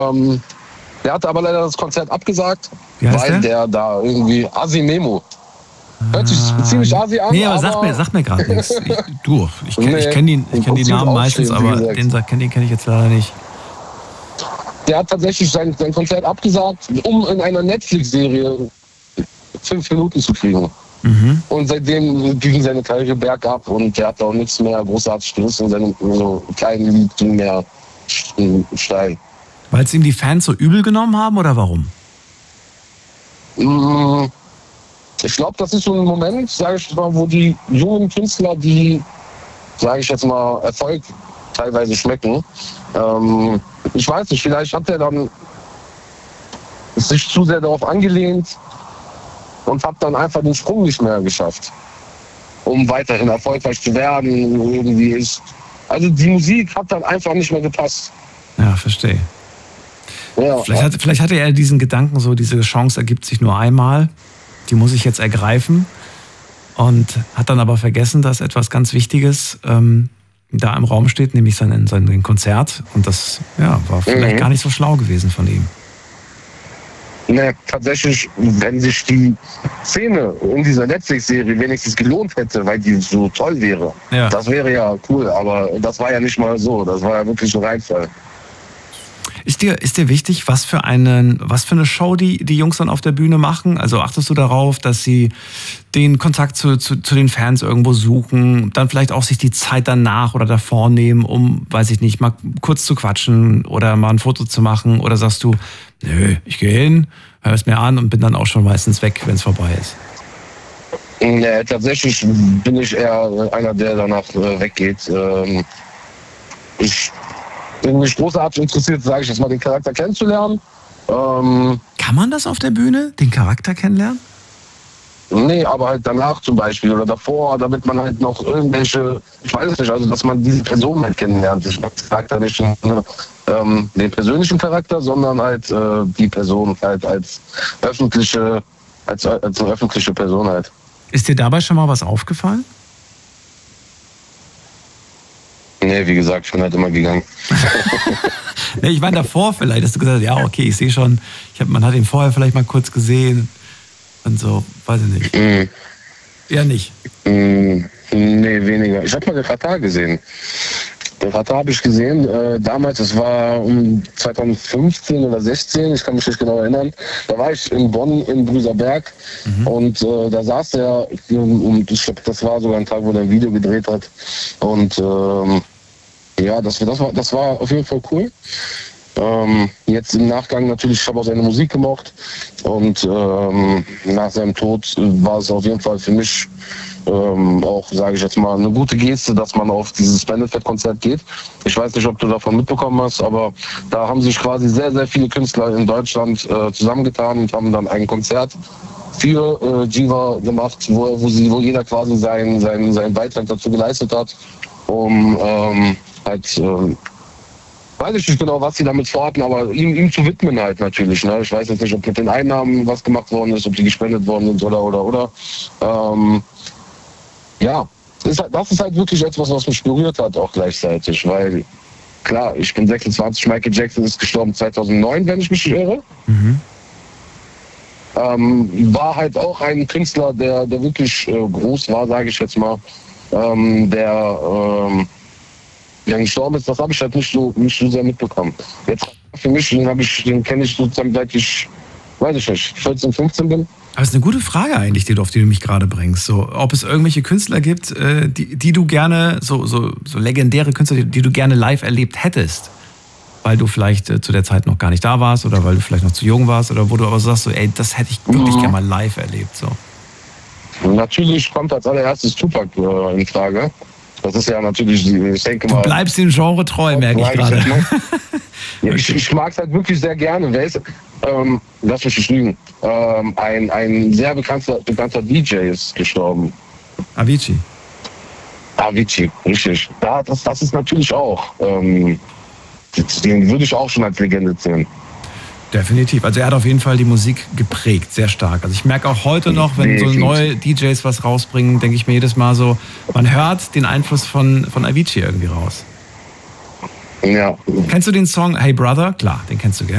Der hatte aber leider das Konzert abgesagt, Wie heißt weil der da irgendwie Asi Memo. Hört sich ziemlich Asi an. Nee, aber sag mir gerade nichts. Ich kenne die Namen meistens, aber den kenn ich jetzt leider nicht. Der hat tatsächlich sein Konzert abgesagt, um in einer Netflix-Serie 5 Minuten zu kriegen. Mhm. Und seitdem ging seine Karriere bergab und der hat auch nichts mehr großartig gerissen. Seine so kleinen Lied ging mehr steil. Weil es ihm die Fans so übel genommen haben oder warum? Ich glaube, das ist so ein Moment, sage ich mal, wo die jungen Künstler, die, sage ich jetzt mal, Erfolg teilweise schmecken. Ich weiß nicht, vielleicht hat er dann sich zu sehr darauf angelehnt und hat dann einfach den Sprung nicht mehr geschafft, um weiterhin erfolgreich zu werden. Also die Musik hat dann einfach nicht mehr gepasst. Ja, verstehe. Ja. Vielleicht hatte er diesen Gedanken so, diese Chance ergibt sich nur einmal, die muss ich jetzt ergreifen, und hat dann aber vergessen, dass etwas ganz Wichtiges da im Raum steht, nämlich sein Konzert, und das war vielleicht gar nicht so schlau gewesen von ihm. Ne, tatsächlich, wenn sich die Szene in dieser Netflix-Serie wenigstens gelohnt hätte, weil die so toll wäre, das wäre ja cool, aber das war ja nicht mal so, das war ja wirklich ein Reinfall. Ist dir wichtig, was für eine Show die Jungs dann auf der Bühne machen? Also achtest du darauf, dass sie den Kontakt zu den Fans irgendwo suchen, dann vielleicht auch sich die Zeit danach oder davor nehmen, um, weiß ich nicht, mal kurz zu quatschen oder mal ein Foto zu machen? Oder sagst du, nö, ich gehe hin, hör es mir an und bin dann auch schon meistens weg, wenn es vorbei ist? Nee, tatsächlich bin ich eher einer, der danach weggeht. Ich bin nicht großartig interessiert, sage ich jetzt mal, den Charakter kennenzulernen. Kann man das auf der Bühne, den Charakter kennenlernen? Nee, aber halt danach zum Beispiel oder davor, damit man halt noch irgendwelche, ich weiß es nicht, also dass man diese Person halt kennenlernt. Ich mag den Charakter nicht den persönlichen Charakter, sondern halt die Person halt als öffentliche Person halt. Ist dir dabei schon mal was aufgefallen? Nee, wie gesagt, ich bin halt immer gegangen. Nee, ich meine davor vielleicht, dass du gesagt hast, ja okay, ich sehe schon, man hat ihn vorher vielleicht mal kurz gesehen und so, weiß ich nicht. Ja, nicht? Nee, weniger. Ich habe mal den Ratar gesehen. Den Ratar habe ich gesehen, damals, das war um 2015 oder 16, ich kann mich nicht genau erinnern. Da war ich in Bonn, in Brüserberg, und da saß er, und ich glaube, das war sogar ein Tag, wo er ein Video gedreht hat. Und das war auf jeden Fall cool. Jetzt im Nachgang natürlich, ich habe auch seine Musik gemocht, und nach seinem Tod war es auf jeden Fall für mich auch, sage ich jetzt mal, eine gute Geste, dass man auf dieses Benefit-Konzert geht. Ich weiß nicht, ob du davon mitbekommen hast, aber da haben sich quasi sehr, sehr viele Künstler in Deutschland zusammengetan und haben dann ein Konzert für Jiva gemacht, wo jeder quasi seinen Beitrag dazu geleistet hat, um weiß ich nicht genau, was sie damit vorhatten, aber ihm zu widmen halt natürlich. Ne? Ich weiß jetzt nicht, ob mit den Einnahmen was gemacht worden ist, ob die gespendet worden sind oder. Das ist halt wirklich etwas, was mich berührt hat auch gleichzeitig, weil klar, ich bin 26, Michael Jackson ist gestorben 2009, wenn ich mich nicht irre. War halt auch ein Künstler, der wirklich groß war, sage ich jetzt mal, der gestorben ist. Das habe ich halt nicht so sehr mitbekommen. Jetzt für mich, den kenne ich sozusagen seit ich, weiß ich nicht, 14, 15 bin. Aber es ist eine gute Frage eigentlich, auf die du mich gerade bringst. So, ob es irgendwelche Künstler gibt, die du gerne, so legendäre Künstler, die du gerne live erlebt hättest, weil du vielleicht zu der Zeit noch gar nicht da warst oder weil du vielleicht noch zu jung warst, oder wo du aber sagst, so, ey, das hätte ich wirklich gerne mal live erlebt. So. Natürlich kommt als allererstes Tupac in Frage. Das ist ja natürlich, ich denke mal... Du bleibst dem Genre treu, merke ich gerade. Ja, ich mag es halt wirklich sehr gerne. Wer ist, lass mich nicht lügen, ein sehr bekannter DJ ist gestorben. Avicii, richtig. Ja, das ist natürlich auch, den würde ich auch schon als Legende zählen. Definitiv. Also er hat auf jeden Fall die Musik geprägt, sehr stark. Also ich merke auch heute noch, wenn so neue DJs was rausbringen, denke ich mir jedes Mal so, man hört den Einfluss von Avicii irgendwie raus. Ja. Kennst du den Song Hey Brother? Klar, den kennst du, gell?